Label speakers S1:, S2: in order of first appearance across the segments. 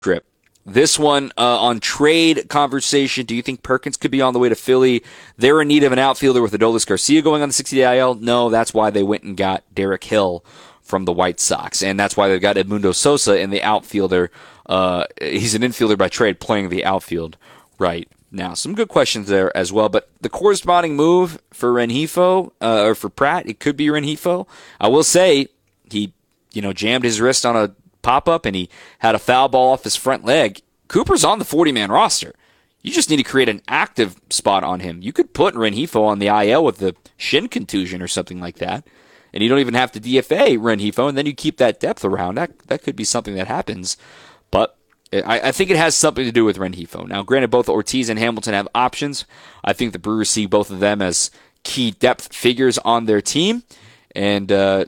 S1: trip. This one on trade conversation. Do you think Perkins could be on the way to Philly? They're in need of an outfielder with Adolis Garcia going on the 60-day IL. No, that's why they went and got Derek Hill from the White Sox, and that's why they've got Edmundo Sosa in the outfielder. He's an infielder by trade, playing the outfield right now. Some good questions there as well, but the corresponding move for Rengifo, or for Pratt, it could be Rengifo. I will say he, jammed his wrist on a pop-up and he had a foul ball off his front leg. Cooper's on the 40-man roster. You just need to create an active spot on him. You could put Rengifo on the IL with the shin contusion or something like that, and you don't even have to DFA Rengifo, and then you keep that depth around. That could be something that happens, but I think it has something to do with Rengifo. Now, granted, both Ortiz and Hamilton have options. I think the Brewers see both of them as key depth figures on their team, and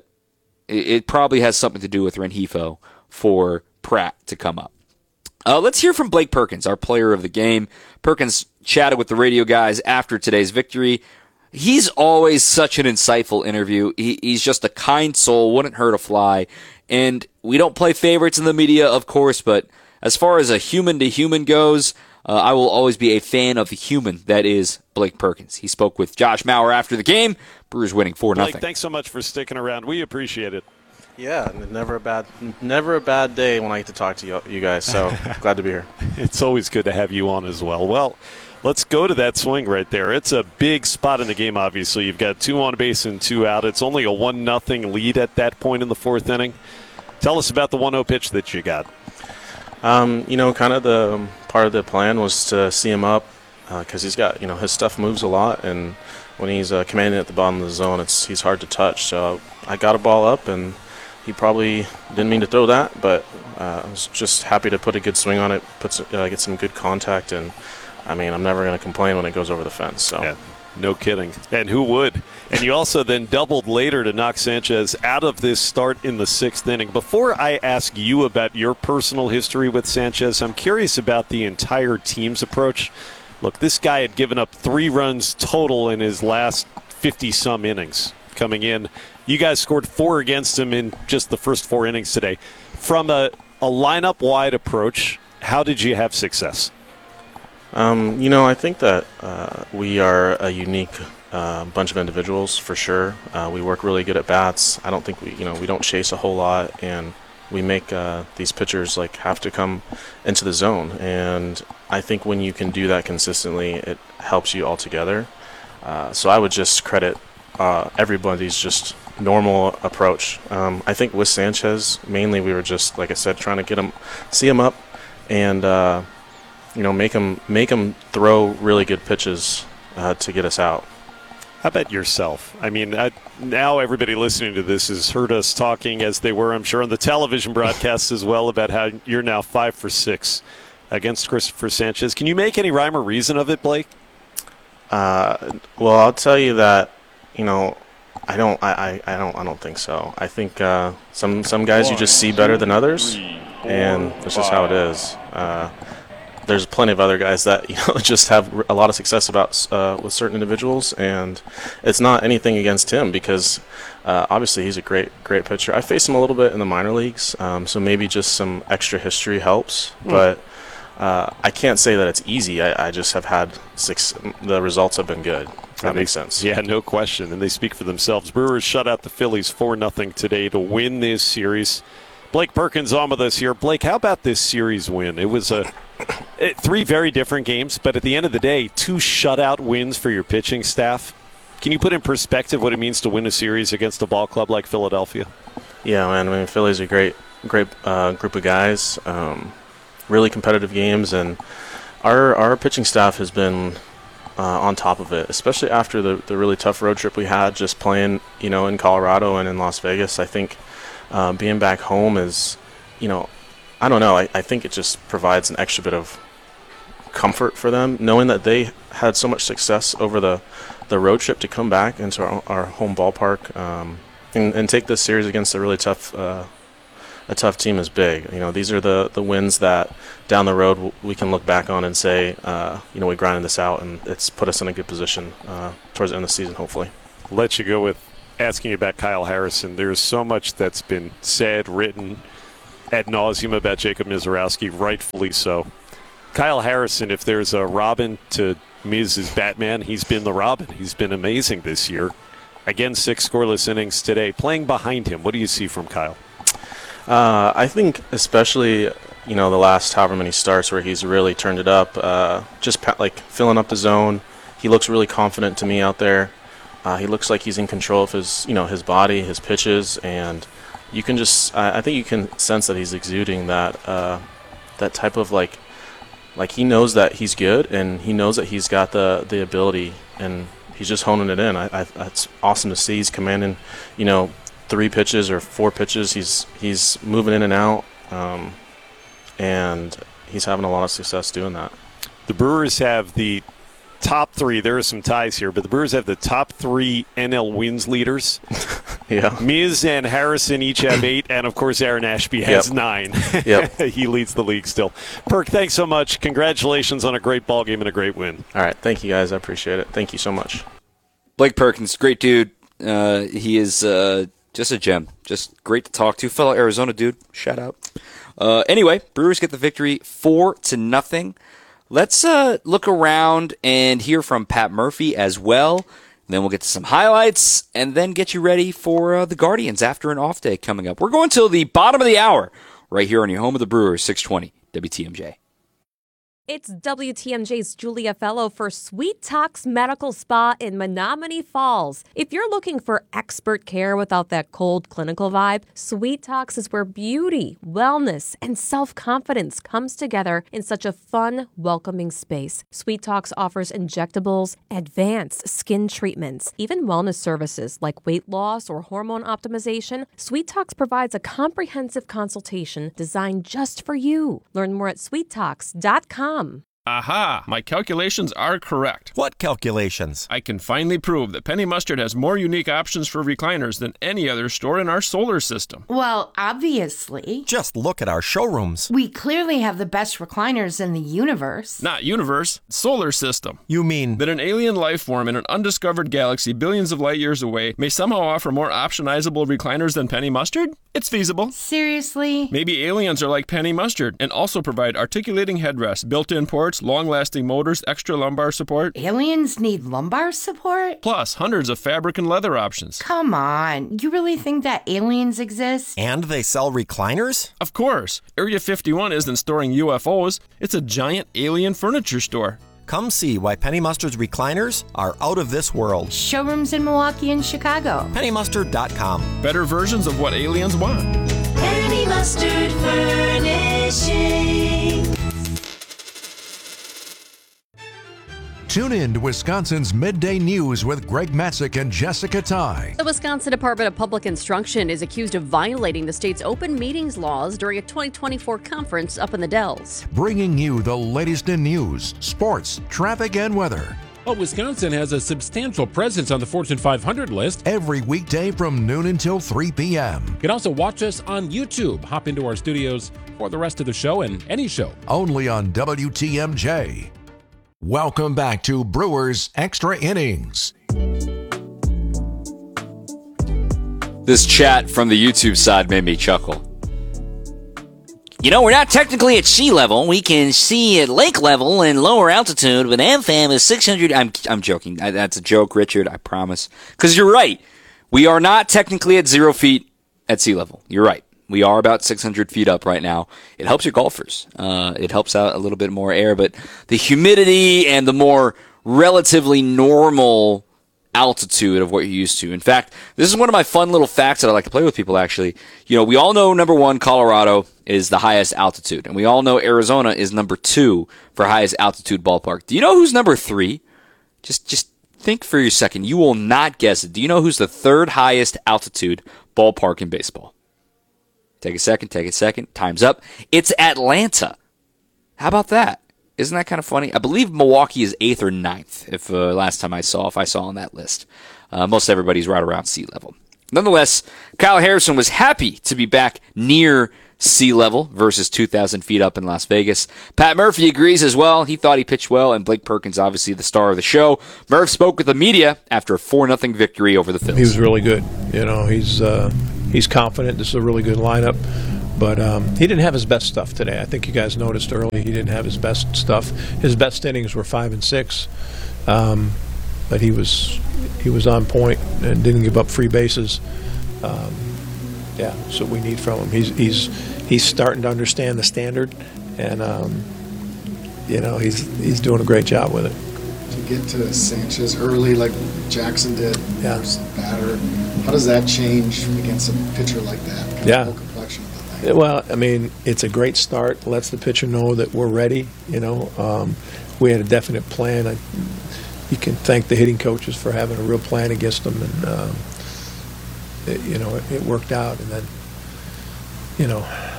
S1: it probably has something to do with Rengifo for Pratt to come up. Let's hear from Blake Perkins, our player of the game. Perkins chatted with the radio guys after today's victory. He's always such an insightful interview. He's just a kind soul, wouldn't hurt a fly. And we don't play favorites in the media, of course, but as far as a human-to-human goes, I will always be a fan of the human that is Blake Perkins. He spoke with Josh Mauer after the game. Brewers winning 4-0.
S2: Blake, thanks so much for sticking around. We appreciate it.
S3: Yeah, never a bad day when I get to talk to you guys, so glad to be here.
S2: It's always good to have you on as well. Well, let's go to that swing right there. It's a big spot in the game, obviously. You've got 2 on base and 2 out. It's only a 1-0 lead at that point in the 4th inning. Tell us about the 1-0 pitch that you got.
S3: Kind of the part of the plan was to see him up because he's got, his stuff moves a lot, and when he's commanding at the bottom of the zone, he's hard to touch. So I got a ball up, and he probably didn't mean to throw that, but I was just happy to put a good swing on it, get some good contact, and I'm never going to complain when it goes over the fence. So.
S2: Yeah, no kidding. And who would? And you also then doubled later to knock Sanchez out of this start in the 6th inning. Before I ask you about your personal history with Sanchez, I'm curious about the entire team's approach. Look, this guy had given up 3 runs total in his last 50-some innings coming in. You guys scored 4 against him in just the first 4 innings today. From a lineup-wide approach, how did you have success?
S3: I think that we are a unique bunch of individuals for sure. We work really good at bats. I don't think we don't chase a whole lot, and we make these pitchers have to come into the zone. And I think when you can do that consistently, it helps you all together. So I would just credit everybody's just normal approach. I think with Sanchez, mainly we were just, like I said, trying to see him up, and make him throw really good pitches to get us out.
S2: How about yourself? Now everybody listening to this has heard us talking, as they were, I'm sure, on the television broadcasts as well, about how you're now 5 for 6 against Christopher Sanchez. Can you make any rhyme or reason of it, Blake?
S3: Well, I'll tell you that, I don't think so. I think some guys you just see better than others, and that's just how it is. There's plenty of other guys that just have a lot of success with certain individuals, and it's not anything against him because obviously he's a great pitcher. I faced him a little bit in the minor leagues, so maybe just some extra history helps. But I can't say that it's easy. I just have had the results have been good. That makes sense.
S2: Yeah, no question, and they speak for themselves. Brewers shut out the Phillies 4-0 today to win this series. Blake Perkins on with us here. Blake, how about this series win? It was 3 very different games, but at the end of the day, 2 shutout wins for your pitching staff. Can you put in perspective what it means to win a series against a ball club like Philadelphia?
S3: Yeah, man. Philly's a great group of guys. Really competitive games, and our pitching staff has been on top of it, especially after the really tough road trip we had just playing, in Colorado and in Las Vegas. I think being back home is, I don't know. I think it just provides an extra bit of comfort for them, knowing that they had so much success over the road trip to come back into our home ballpark and take this series against a really tough team is big. These are the wins that down the road we can look back on and say, we grinded this out, and it's put us in a good position towards the end of the season, hopefully.
S2: I'll let you go with asking you about Kyle Harrison. There's so much that's been said, written, ad nauseum about Jacob Misiorowski, rightfully so. Kyle Harrison, if there's a Robin to Miz's Batman, he's been the Robin. He's been amazing this year. Again, 6 scoreless innings today. Playing behind him, what do you see from Kyle?
S3: I think especially, the last however many starts where he's really turned it up, like filling up the zone. He looks really confident to me out there. He looks like he's in control of his, his body, his pitches, and you can just, I think you can sense that he's exuding that type of like he knows that he's good and he knows that he's got the ability and he's just honing it in. It's awesome to see. He's commanding, 3 pitches or 4 pitches. He's moving in and out, and he's having a lot of success doing that.
S2: The Brewers have the top 3. There are some ties here, but the Brewers have the top 3 NL wins leaders.
S3: Yeah.
S2: Miz and Harrison each have 8, and of course Aaron Ashby has 9.
S3: Yep.
S2: He leads the league still. Perk, thanks so much. Congratulations on a great ball game and a great win.
S3: All right. Thank you, guys. I appreciate it. Thank you so much.
S1: Blake Perkins, great dude. He is just a gem. Just great to talk to. Fellow Arizona dude. Shout out. Anyway, Brewers get the victory 4-0. Let's look around and hear from Pat Murphy as well. Then we'll get to some highlights and then get you ready for the Guardians after an off day coming up. We're going till the bottom of the hour right here on your home of the Brewers, 620 WTMJ.
S4: It's WTMJ's Julia Fellow for Sweet Talks Medical Spa in Menominee Falls. If you're looking for expert care without that cold clinical vibe, Sweet Talks is where beauty, wellness, and self-confidence comes together in such a fun, welcoming space. Sweet Talks offers injectables, advanced skin treatments, even wellness services like weight loss or hormone optimization. Sweet Talks provides a comprehensive consultation designed just for you. Learn more at sweettalks.com.
S5: Aha! My calculations are correct.
S6: What calculations?
S5: I can finally prove that Penny Mustard has more unique options for recliners than any other store in our solar system.
S7: Well, obviously.
S6: Just look at our showrooms.
S7: We clearly have the best recliners in the universe.
S5: Not universe, solar system.
S6: You mean
S5: that an alien life form in an undiscovered galaxy billions of light years away may somehow offer more optionizable recliners than Penny Mustard? It's feasible.
S7: Seriously?
S5: Maybe aliens are like Penny Mustard and also provide articulating headrests, built-in ports, long-lasting motors, extra lumbar support.
S7: Aliens need lumbar support?
S5: Plus, hundreds of fabric and leather options.
S7: Come on. You really think that aliens exist?
S6: And they sell recliners?
S5: Of course. Area 51 isn't storing UFOs. It's a giant alien furniture store.
S6: Come see why Penny Mustard's recliners are out of this world.
S7: Showrooms in Milwaukee and Chicago.
S6: PennyMustard.com.
S5: Better versions of what aliens want.
S8: Penny Mustard Furnishing.
S9: Tune in to Wisconsin's Midday News with Greg Matzik and Jessica Ty.
S10: The Wisconsin Department of Public Instruction is accused of violating the state's open meetings laws during a 2024 conference up in the Dells.
S9: Bringing you the latest in news, sports, traffic, and weather.
S11: Well, Wisconsin has a substantial presence on the Fortune 500 list.
S9: Every weekday from noon until 3 p.m.
S11: You can also watch us on YouTube. Hop into our studios for the rest of the show and any show.
S9: Only on WTMJ. Welcome back to Brewers Extra Innings.
S1: This chat from the YouTube side made me chuckle. You know, we're not technically at sea level. We can see at lake level and lower altitude, but AmFam is 600. I'm joking. That's a joke, Richard, I promise. Because you're right. We are not technically at 0 feet at sea level. You're right. We are about 600 feet up right now. It helps your golfers. It helps out a little bit more air, but the humidity and the more relatively normal altitude of what you're used to. In fact, this is one of my fun little facts that I like to play with people, actually. You know, we all know number 1, Colorado is the highest altitude, and we all know Arizona is number 2 for highest altitude ballpark. Do you know who's number 3? Just think for a second. You will not guess it. Do you know who's the 3rd highest altitude ballpark in baseball? Take a second. Time's up. It's Atlanta. How about that? Isn't that kind of funny? I believe Milwaukee is 8th or 9th, if I saw on that list. Most everybody's right around sea level. Nonetheless, Kyle Harrison was happy to be back near sea level versus 2,000 feet up in Las Vegas. Pat Murphy agrees as well. He thought he pitched well, and Blake Perkins, obviously the star of the show. Murph spoke with the media after a 4-0 victory over the Phils.
S12: He was really good. You know, he's confident. This is a really good lineup. But he didn't have his best stuff today. I think you guys noticed early he didn't have his best stuff. His best innings were 5 and 6, but he was on point and didn't give up free bases. That's what we need from him. He's starting to understand the standard, and he's doing a great job with it.
S13: To get to Sanchez early like Jackson did, first batter, how does that change against a pitcher like that? Kind of the whole complexion of the thing.
S12: Well, I mean, it's a great start. Lets the pitcher know that we're ready. We had a definite plan. You can thank the hitting coaches for having a real plan against them, and it worked out. And then,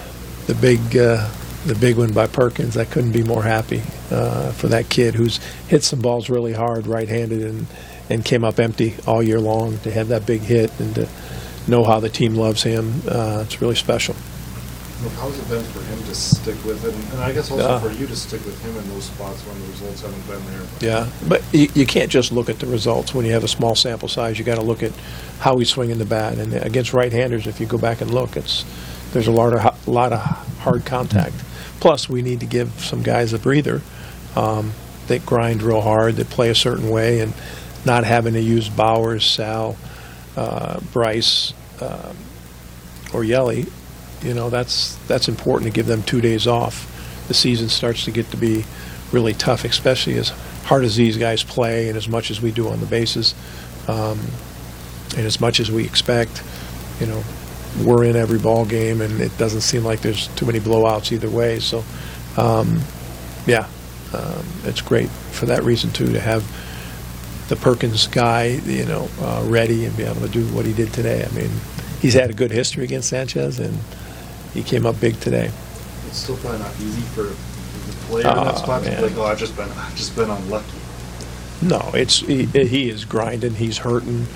S12: the big one by Perkins, I couldn't be more happy for that kid who's hit some balls really hard, right-handed, and came up empty all year long. To have that big hit and to know how the team loves him, it's really special.
S14: How's it been for him to stick with it, and I guess also for you to stick with him in those spots when the results haven't been there?
S12: Yeah, but you can't just look at the results when you have a small sample size. You got to look at how he's swinging the bat, and against right-handers, if you go back and look, there's a lot of hard contact. Plus, we need to give some guys a breather that grind real hard, that play a certain way, and not having to use Bowers, Sal, Bryce, or Yelly. That's important to give them 2 days off. The season starts to get to be really tough, especially as hard as these guys play and as much as we do on the bases, and as much as we expect. We're in every ball game, and it doesn't seem like there's too many blowouts either way. So, it's great for that reason too, to have the Perkins guy, ready and be able to do what he did today. I mean, he's had a good history against Sanchez, and he came up big today.
S14: It's still probably not easy for the player in that spot to be like, I've just been unlucky.
S12: No, he is grinding. He's hurting.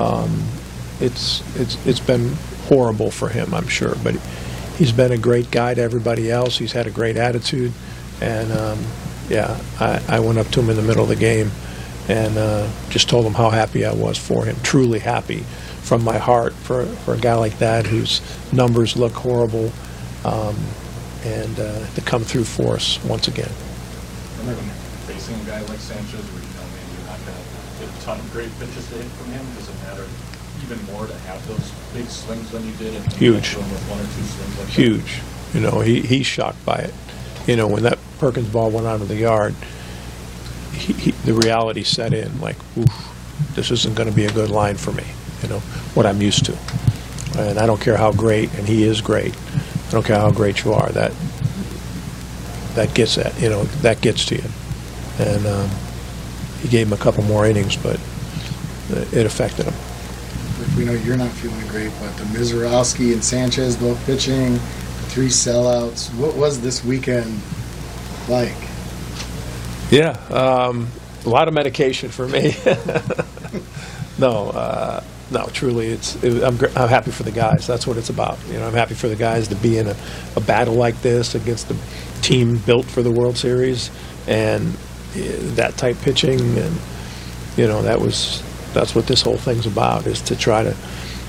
S12: It's been horrible for him, I'm sure, but he's been a great guy to everybody else. He's had a great attitude, and I went up to him in the middle of the game and just told him how happy I was for him, truly happy from my heart for a guy like that whose numbers look horrible, and to come through for us once again.
S15: Remember when you're facing a guy like Sanchez where maybe you're not going to get a ton of great pitches to hit from him? Does it matter even more to have those big swings than you did and
S12: huge
S15: with 1 or 2 swings like
S12: huge that? He's shocked by it. When that Perkins ball went out of the yard, the reality set in, like, oof, this isn't going to be a good line for me, what I'm used to. And I don't care how great, and he is great, I don't care how great you are, that gets that gets to you. And he gave him a couple more innings, but it affected him.
S13: We know you're not feeling great, but the Mizorowski and Sanchez both pitching, 3 sellouts. What was this weekend like?
S12: Yeah, a lot of medication for me. No, truly, I'm happy for the guys. That's what it's about. I'm happy for the guys to be in a battle like this against a team built for the World Series, and that type pitching, and that's what this whole thing's about, is to try to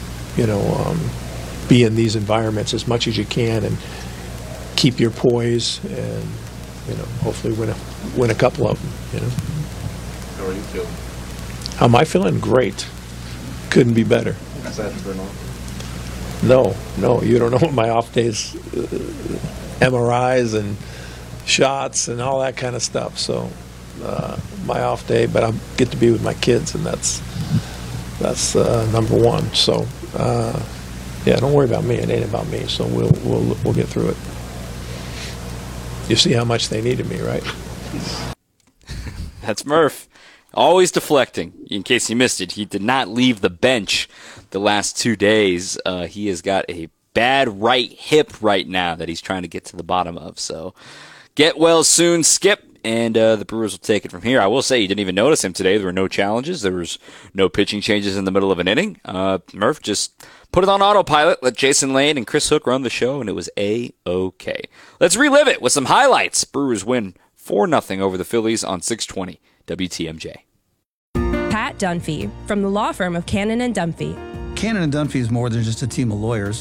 S12: be in these environments as much as you can and keep your poise, and hopefully win a couple of them.
S15: How are you feeling?
S12: How am I feeling? Great. Couldn't be better.
S15: Aside from being off?
S12: No, you don't know what my off days, MRIs and shots and all that kind of stuff. So my off day, but I get to be with my kids, and that's number one. So don't worry about me. It ain't about me. So we'll get through it. You see how much they needed me, right?
S1: That's Murph. Always deflecting. In case you missed it, he did not leave the bench the last 2 days. He has got a bad right hip right now that he's trying to get to the bottom of. So get well soon, Skip, and the Brewers will take it from here. I will say you didn't even notice him today. There were no challenges. There was no pitching changes in the middle of an inning. Murph just put it on autopilot, let Jason Lane and Chris Hook run the show, and it was A-OK. Let's relive it with some highlights. Brewers win 4-0 over the Phillies on 620 WTMJ.
S16: Pat Dunphy from the law firm of Cannon & Dunphy.
S17: Cannon & Dunphy is more than just a team of lawyers.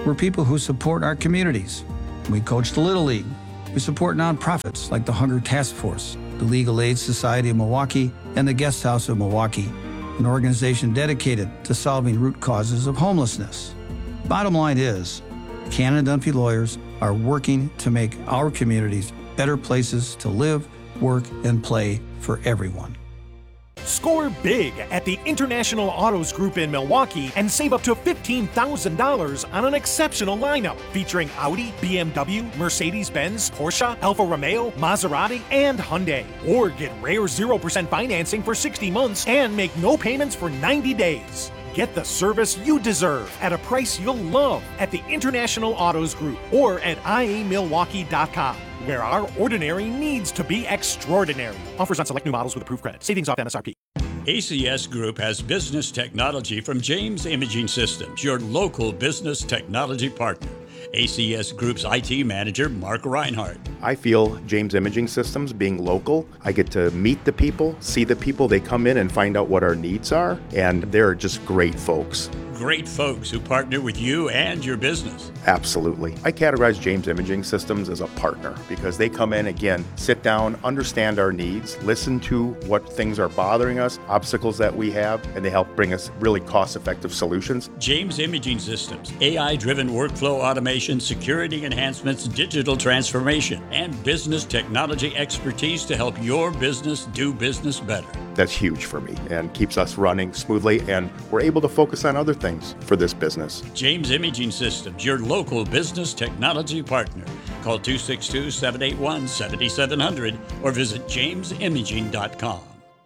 S16: We're people who support our communities. We coach the Little League. We support nonprofits like the Hunger Task Force, the Legal Aid Society of Milwaukee, and the Guest House of Milwaukee, an organization dedicated to solving root causes of homelessness. Bottom line is, Cannon and Dunphy lawyers are working to make our communities better places to live, work, and play for everyone.
S17: Score big at the International Autos Group in Milwaukee and save up to $15,000 on an exceptional lineup featuring Audi, BMW, Mercedes-Benz, Porsche, Alfa Romeo, Maserati, and Hyundai. Or get rare 0% financing for 60 months and make no payments for 90 days. Get the service you deserve at a price you'll love at the International Autos Group or at iamilwaukee.com, where our ordinary needs to be extraordinary. Offers on select new models with approved credit. Savings off MSRP.
S18: ACS Group has business technology from James Imaging Systems, your local business technology partner. ACS Group's IT manager, Mark Reinhardt.
S19: I feel James Imaging Systems, being local, I get to meet the people, see the people. They come in and find out what our needs are, and they're just great folks.
S18: Great folks who partner with you and your business.
S19: Absolutely. I categorize James Imaging Systems as a partner because they come in, again, sit down, understand our needs, listen to what things are bothering us, obstacles that we have, and they help bring us really cost-effective solutions.
S18: James Imaging Systems, AI-driven workflow automation, security enhancements, digital transformation, and business technology expertise to help your business do business better.
S19: That's huge for me and keeps us running smoothly, and we're able to focus on other things for this business.
S18: James Imaging Systems, your local business technology partner. Call 262-781-7700 or visit jamesimaging.com.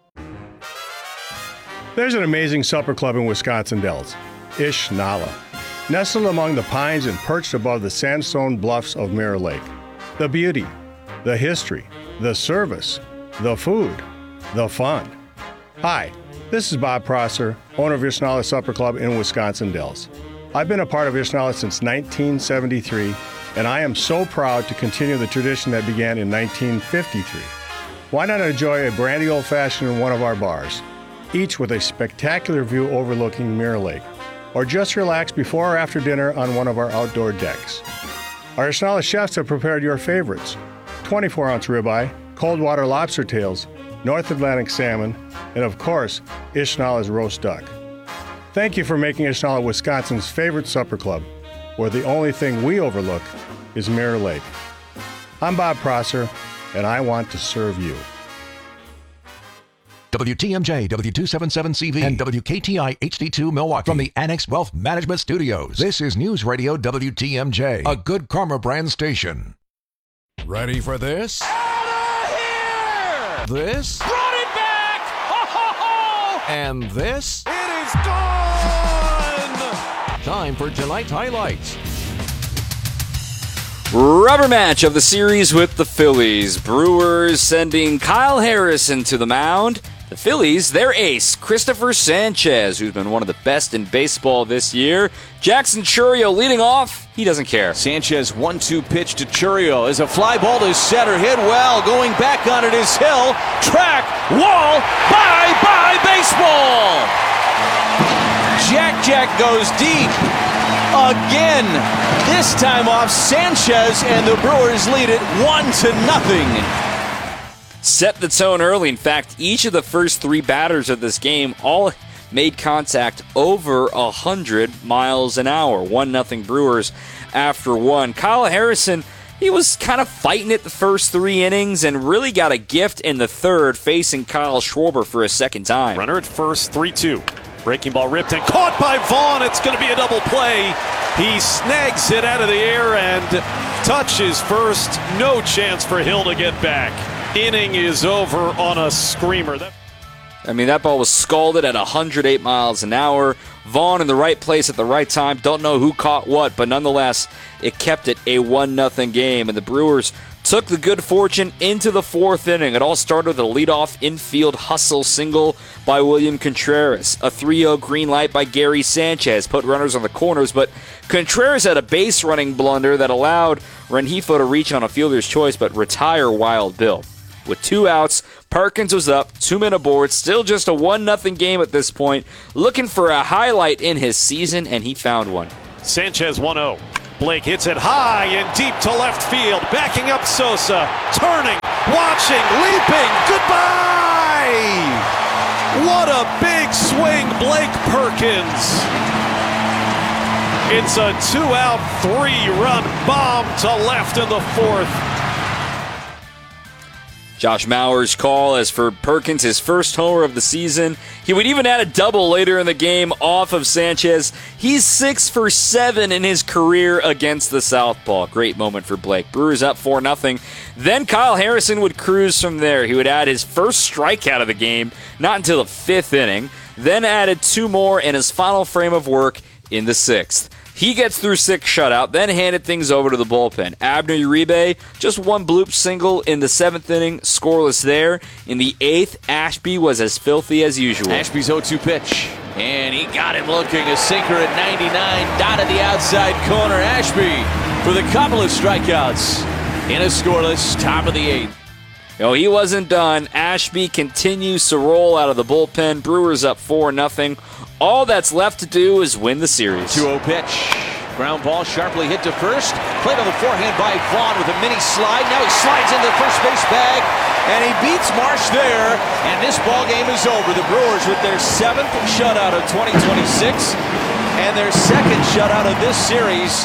S20: There's an amazing supper club in Wisconsin Dells, Ish Nala, nestled among the pines and perched above the sandstone bluffs of Mirror Lake. The beauty, the history, the service, the food, the fun. Hi, this is Bob Prosser, owner of Ishnala Supper Club in Wisconsin Dells. I've been a part of Ishnala since 1973, and I am so proud to continue the tradition that began in 1953. Why not enjoy a brandy old-fashioned in one of our bars, each with a spectacular view overlooking Mirror Lake, or just relax before or after dinner on one of our outdoor decks. Our Ishnala chefs have prepared your favorites: 24-ounce ribeye, cold water lobster tails, North Atlantic salmon, and of course, Ishnala's roast duck. Thank you for making Ishnala Wisconsin's favorite supper club, where the only thing we overlook is Mirror Lake. I'm Bob Prosser, and I want to serve you.
S9: WTMJ, W277CV, and WKTI HD2 Milwaukee. From the Annex Wealth Management Studios, this is News Radio WTMJ, a Good Karma brand station. Ready for this? This?
S21: Brought it back! Ho, ho, ho!
S9: And this?
S21: It is gone!
S9: Time for tonight's highlights.
S1: Rubber match of the series with the Phillies. Brewers sending Kyle Harrison to the mound. The Phillies, their ace, Christopher Sanchez, who's been one of the best in baseball this year. Jackson Chourio leading off. He doesn't care.
S22: Sanchez 1-2 pitch to Chourio as a fly ball to center. Hit well. Going back on it is Hill. Track. Wall. Bye-bye baseball. Jack goes deep. Again. This time off Sanchez, and the Brewers lead it 1-0.
S1: Set the tone early. In fact, each of the first three batters of this game all made contact over 100 miles an hour. 1-0 Brewers after one. Kyle Harrison, he was kind of fighting it the first three innings and really got a gift in the third, facing Kyle Schwarber for a second time.
S2: Runner at first, 3-2. Breaking ball ripped and caught by Vaughn. It's going to be a double play. He snags it out of the air and touches first. No chance for Hill to get back. Inning is over on a screamer.
S1: That ball was scalded at 108 miles an hour. Vaughn in the right place at the right time. Don't know who caught what, but nonetheless, it kept it a 1-0 game. And the Brewers took the good fortune into the fourth inning. It all started with a leadoff infield hustle single by William Contreras. A 3-0 green light by Gary Sanchez put runners on the corners, but Contreras had a base running blunder that allowed Rengifo to reach on a fielder's choice but retire Wild Bill. With 2 outs, Perkins was up, 2 men aboard, still just a 1-0 game at this point, looking for a highlight in his season, and he found one.
S2: Sanchez 1-0. Blake hits it high and deep to left field. Backing up Sosa. Turning, watching, leaping. Goodbye! What a big swing, Blake Perkins. It's a 2-out, 3-run bomb to left in the fourth.
S1: Josh Mauer's call as for Perkins, his first homer of the season. He would even add a double later in the game off of Sanchez. He's 6 for 7 in his career against the Southpaw. Great moment for Blake. Brewers up 4-0. Then Kyle Harrison would cruise from there. He would add his first strikeout of the game, not until the 5th inning. Then added 2 more in his final frame of work in the 6th. He gets through 6 shutout, then handed things over to the bullpen. Abner Uribe, just 1 bloop single in the 7th inning, scoreless there. In the 8th, Ashby was as filthy as usual.
S22: Ashby's 0-2 pitch, and he got him looking. A sinker at 99, dotted the outside corner. Ashby with a couple of strikeouts in a scoreless top of the 8th.
S1: No, he wasn't done. Ashby continues to roll out of the bullpen. Brewers up 4-0. All that's left to do is win the series.
S22: 2-0 pitch. Ground ball sharply hit to first. Played on the forehand by Vaughn with a mini slide. Now he slides into the first base bag, and he beats Marsh there. And this ball game is over. The Brewers with their 7th shutout of 2026 and their 2nd shutout of this series.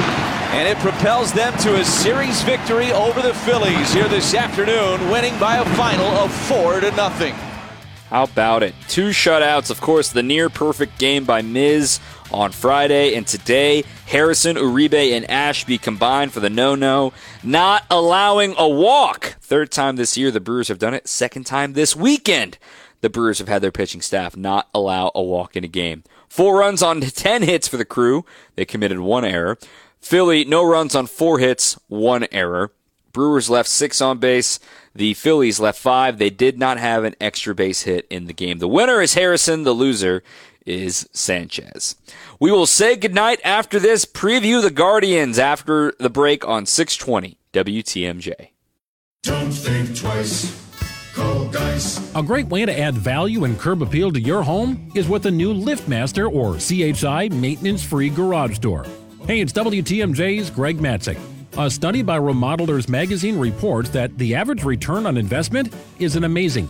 S22: And it propels them to a series victory over the Phillies here this afternoon, winning by a final of 4-0.
S1: How about it? 2 shutouts, of course, the near-perfect game by Miz on Friday, and today, Harrison, Uribe, and Ashby combined for the no-no, not allowing a walk. 3rd time this year the Brewers have done it. 2nd time this weekend the Brewers have had their pitching staff not allow a walk in a game. 4 runs on 10 hits for the Crew. They committed 1 error. Philly, no runs on 4 hits, 1 error. Brewers left 6 on base. The Phillies left 5. They did not have an extra base hit in the game. The winner is Harrison. The loser is Sanchez. We will say goodnight after this. Preview the Guardians after the break on 620 WTMJ.
S21: Don't think twice. Call Geis.
S11: A great way to add value and curb appeal to your home is with a new LiftMaster or CHI maintenance-free garage door. Hey, it's WTMJ's Greg Matzik. A study by Remodelers Magazine reports that the average return on investment is an amazing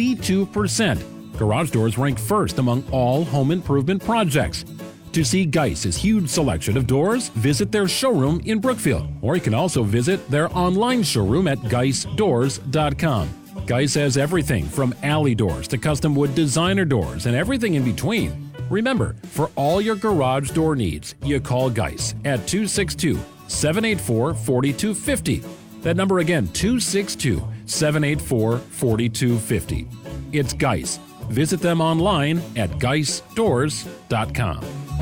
S11: 82%. Garage doors rank first among all home improvement projects. To see Geis's huge selection of doors, visit their showroom in Brookfield, or you can also visit their online showroom at geisdoors.com. Geis has everything from alley doors to custom wood designer doors and everything in between. Remember, for all your garage door needs, you call Geis at 262-784-4250. That number again, 262-784-4250. It's Geis. Visit them online at geisdoors.com.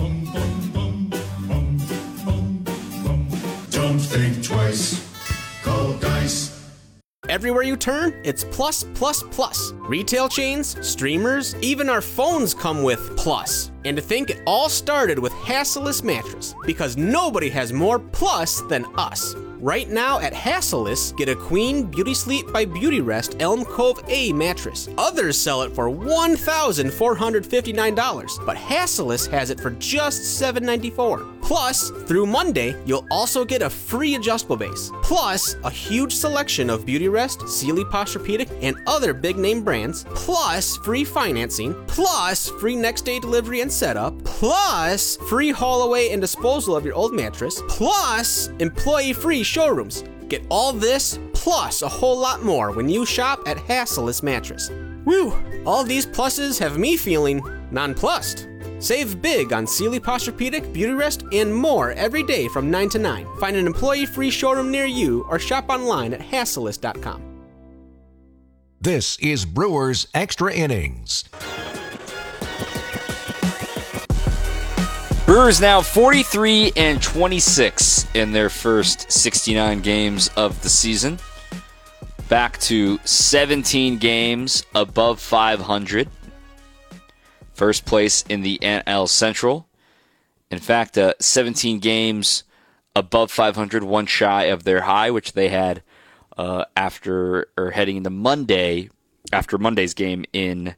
S21: Don't think twice. Call Geis.
S3: Everywhere you turn, it's plus, plus, plus. Retail chains, streamers, even our phones come with plus. And to think it all started with Hassellus Mattress, because nobody has more plus than us. Right now at Hassellus, get a Queen Beauty Sleep by Beautyrest Elm Cove A mattress. Others sell it for $1,459, but Hassellus has it for just $794. Plus, through Monday, you'll also get a free adjustable base. Plus, a huge selection of Beautyrest, Sealy Posturepedic, and other big-name brands. Plus, free financing. Plus, free next-day delivery and setup. Plus, free haul away and disposal of your old mattress. Plus, employee-free showrooms. Get all this, plus a whole lot more when you shop at Hassellus Mattress. Woo! All these pluses have me feeling nonplussed. Save big on Sealy Posturepedic, Beautyrest, and more every day from 9 to 9. Find an employee-free showroom near you or shop online at Hassellus.com.
S9: This is Brewers Extra Innings.
S1: Brewers now 43-26 in their first 69 games of the season. Back to 17 games above 500. First place in the NL Central. In fact, 17 games above 500, one shy of their high, which they had heading into Monday, after Monday's game in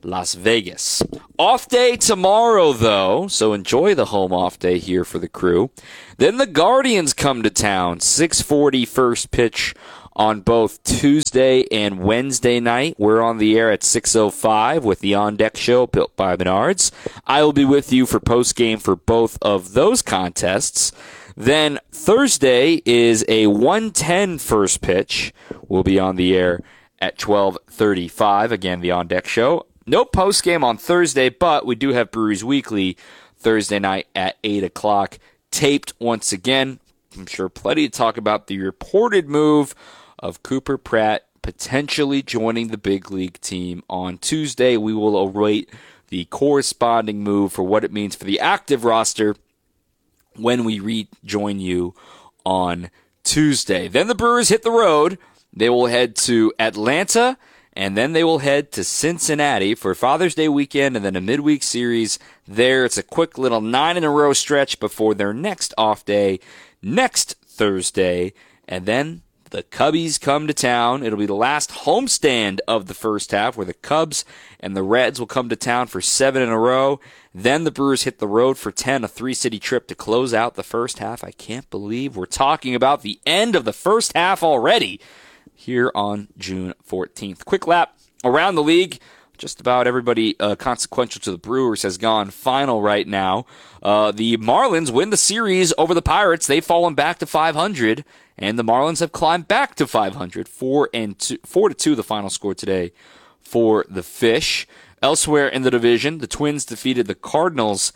S1: Las Vegas. Off day tomorrow, though, so enjoy the home off day here for the Crew. Then the Guardians come to town, 6:40 first pitch on both Tuesday and Wednesday night. We're on the air at 6:05 with the On Deck Show built by Menards. I will be with you for postgame for both of those contests. Then Thursday is a 1:10 first pitch. We'll be on the air at 12:35. Again, the On Deck Show. No postgame on Thursday, but we do have Breweries Weekly Thursday night at 8 o'clock. Taped once again. I'm sure plenty to talk about the reported move of Cooper Pratt potentially joining the big league team on Tuesday. We will await the corresponding move for what it means for the active roster when we rejoin you on Tuesday. Then the Brewers hit the road. They will head to Atlanta, and then they will head to Cincinnati for Father's Day weekend and then a midweek series there. It's a quick little 9-in-a-row stretch before their next off day next Thursday, and then the Cubbies come to town. It'll be the last homestand of the first half where the Cubs and the Reds will come to town for 7 in a row. Then the Brewers hit the road for 10, a 3-city trip to close out the first half. I can't believe we're talking about the end of the first half already here on June 14th. Quick lap around the league. Just about everybody consequential to the Brewers has gone final right now. The Marlins win the series over the Pirates. They've fallen back to 500, and the Marlins have climbed back to 500. 4-2 the final score today for the Fish. Elsewhere in the division, the Twins defeated the Cardinals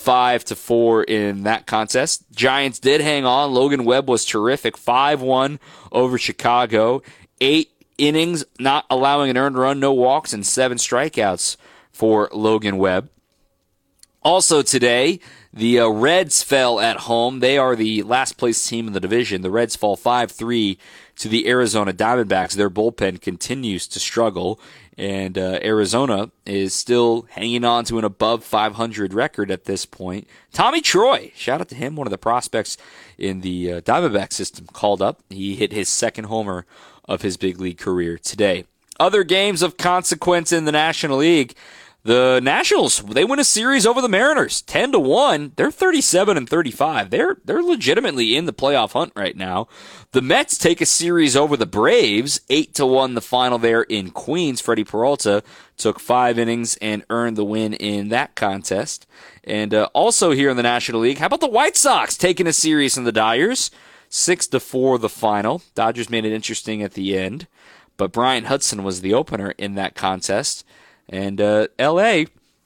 S1: 5-4 in that contest. Giants did hang on. Logan Webb was terrific, 5-1 over Chicago. 8 innings, not allowing an earned run, no walks, and 7 strikeouts for Logan Webb. Also today, the Reds fell at home. They are the last place team in the division. The Reds fall 5-3 to the Arizona Diamondbacks. Their bullpen continues to struggle, and Arizona is still hanging on to an above 500 record at this point. Tommy Troy, shout out to him, one of the prospects in the Diamondback system, called up. He hit his second homer of his big league career today. Other games of consequence in the National League. The Nationals, they win a series over the Mariners, 10-1. They're 37-35. They're legitimately in the playoff hunt right now. The Mets take a series over the Braves, 8-1 the final there in Queens. Freddie Peralta took 5 innings and earned the win in that contest. And also here in the National League, how about the White Sox taking a series from the Dyers? 6-4 the final. Dodgers made it interesting at the end, but Brian Hudson was the opener in that contest. And L.A.,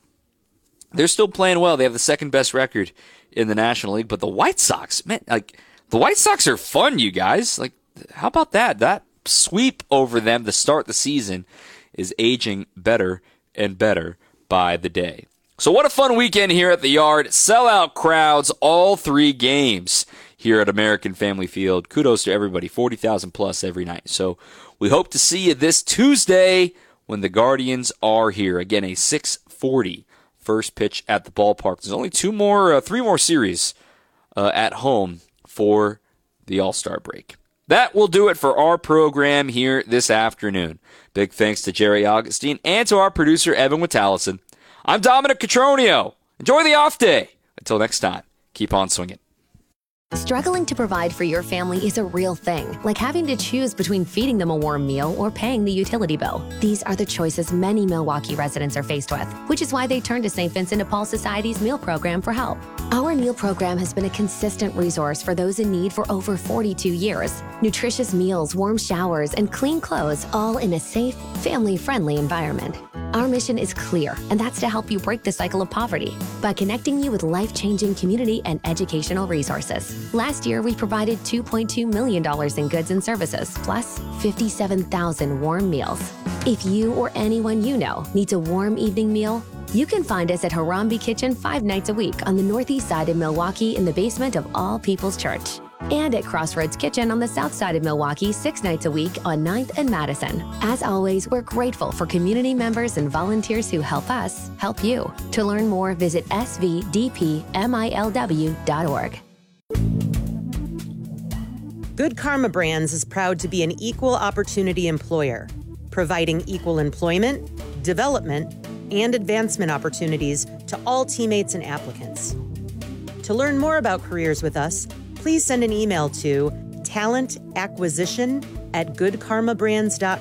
S1: they're still playing well. They have the second best record in the National League. But the White Sox, man, the White Sox are fun, you guys. How about that? That sweep over them to start the season is aging better and better by the day. So what a fun weekend here at the Yard. Sellout crowds, all 3 games here at American Family Field. Kudos to everybody, 40,000 plus every night. So we hope to see you this Tuesday when the Guardians are here. Again, a 6:40 first pitch at the ballpark. There's only 3 more series at home for the All-Star break. That will do it for our program here this afternoon. Big thanks to Jerry Augustine and to our producer, Evan Witalison. I'm Dominic Cotroneo. Enjoy the off day. Until next time, keep on swinging.
S4: Struggling to provide for your family is a real thing, like having to choose between feeding them a warm meal or paying the utility bill. These are the choices many Milwaukee residents are faced with, which is why they turn to St. Vincent de Paul Society's meal program for help. Our meal program has been a consistent resource for those in need for over 42 years. Nutritious meals, warm showers, and clean clothes, all in a safe, family-friendly environment. Our mission is clear, and that's to help you break the cycle of poverty by connecting you with life-changing community and educational resources. Last year, we provided $2.2 million in goods and services, plus 57,000 warm meals. If you or anyone you know needs a warm evening meal, you can find us at Harambe Kitchen 5 nights a week on the northeast side of Milwaukee in the basement of All People's Church. And at Crossroads Kitchen on the south side of Milwaukee 6 nights a week on 9th and Madison. As always, we're grateful for community members and volunteers who help us help you. To learn more, visit svdpmilw.org.
S7: Good Karma Brands is proud to be an equal opportunity employer, providing equal employment, development, and advancement opportunities to all teammates and applicants. To learn more about careers with us, please send an email to talentacquisition@goodkarmabrands.com